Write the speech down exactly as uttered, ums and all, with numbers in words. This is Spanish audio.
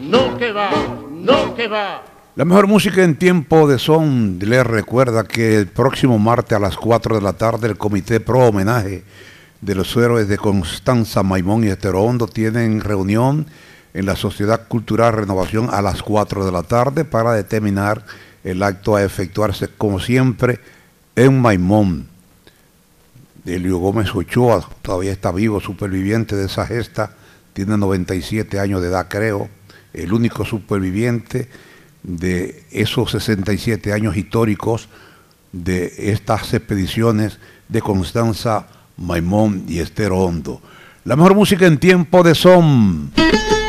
no que va, no que va. La mejor música en tiempo de son les recuerda que el próximo martes a las cuatro de la tarde el Comité Pro Homenaje de los Héroes de Constanza, Maimón y Estero Hondo tienen reunión en la Sociedad Cultural Renovación a las cuatro de la tarde para determinar el acto a efectuarse como siempre en Maimón. Elio Gómez Ochoa todavía está vivo, superviviente de esa gesta, tiene noventa y siete años de edad creo, el único superviviente de esos sesenta y siete años históricos de estas expediciones de Constanza, Maimón y Estero Hondo. La mejor música en tiempo de son.